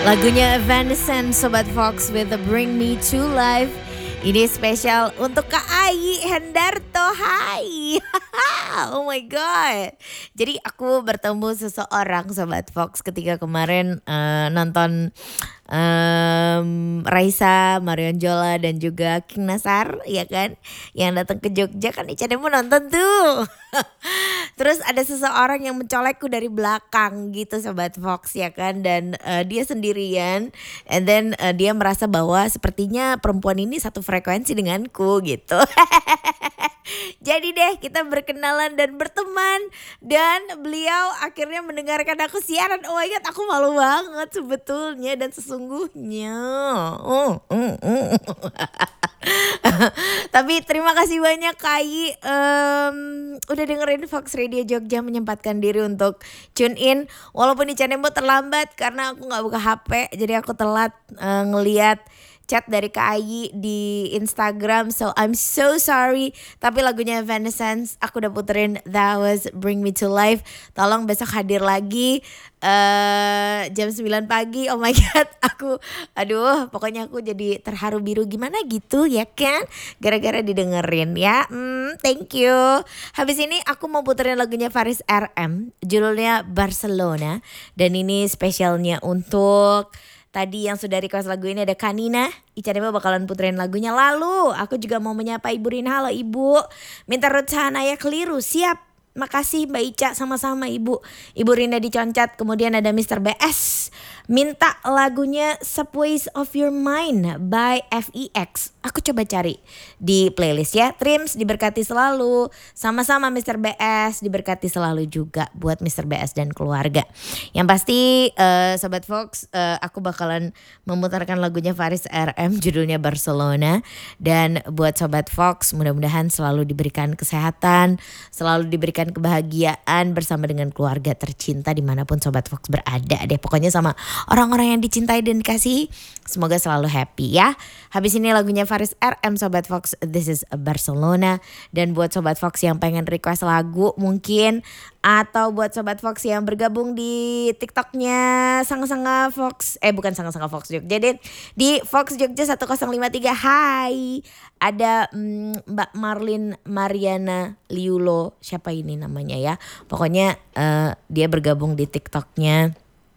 Lagunya Evanescence, Sobat Fox with the Bring Me to Life. Ini spesial untuk Kak Ayi Hendarto. Hai. Oh my god. Jadi aku bertemu seseorang Sobat Fox ketika kemarin nonton Raisa, Marion Jola dan juga King Nasar, ya kan, yang datang ke Jogja kan. Icanemu nonton tuh. Terus ada seseorang yang mencolekku dari belakang gitu Sobat Fox, ya kan. Dan dia sendirian. And then dia merasa bahwa sepertinya perempuan ini satu frekuensi denganku gitu. Jadi deh kita berkenalan dan berteman. Dan beliau akhirnya mendengarkan aku siaran. Oh my god, aku malu banget sebetulnya dan sesungguhnya. Tapi terima kasih banyak Kai, udah dengerin Fox Radio Jogja, menyempatkan diri untuk tune in. Walaupun Icanemo terlambat karena aku gak buka HP, jadi aku telat ngeliat chat dari Kak Ayi di Instagram. So I'm so sorry. Tapi lagunya Evanescence aku udah puterin, That Was Bring Me to Life. Tolong besok hadir lagi jam 9 pagi. Oh my god, pokoknya aku jadi terharu biru gimana gitu ya kan, gara-gara didengerin ya. Thank you. Habis ini aku mau puterin lagunya Faris RM, judulnya Barcelona. Dan ini spesialnya untuk tadi yang sudah request lagu ini, ada Kanina. Icanemo bakalan puterin lagunya. Lalu aku juga mau menyapa Ibu Rina. Halo Ibu. Minta Rutsana ya keliru. Siap. Makasih Mbak Ica, sama-sama Ibu. Ibu Rina diconcat. Kemudian ada Mr. BS minta lagunya Subways of Your Mind by FEX. Aku coba cari di playlist ya. Trims diberkati selalu. Sama-sama Mr. BS, diberkati selalu juga buat Mr. BS dan keluarga. Yang pasti Sobat Fox, aku bakalan memutarkan lagunya Faris RM, judulnya Barcelona. Dan buat Sobat Fox, mudah-mudahan selalu diberikan kesehatan, selalu diberikan kebahagiaan bersama dengan keluarga tercinta dimanapun Sobat Fox berada deh. Pokoknya sama orang-orang yang dicintai dan dikasihi, semoga selalu happy ya. Habis ini lagunya Faris RM Sobat Fox, This is Barcelona. Dan buat Sobat Fox yang pengen request lagu mungkin, atau buat Sobat Fox yang bergabung di TikToknya Sanga-Sanga Fox, bukan Sanga-Sanga Fox Jogja, jadi di Fox Jogja 1053. Hai, ada Mbak Marlin Mariana Liulo, siapa ini namanya ya. Pokoknya dia bergabung di TikToknya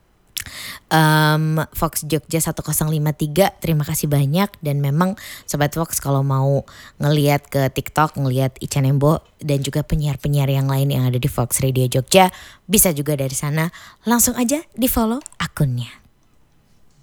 Fox Jogja 1053. Terima kasih banyak. Dan memang Sobat Fox kalau mau ngelihat ke TikTok, ngelihat Icanembo dan juga penyiar-penyiar yang lain yang ada di Fox Radio Jogja, bisa juga dari sana. Langsung aja di follow akunnya.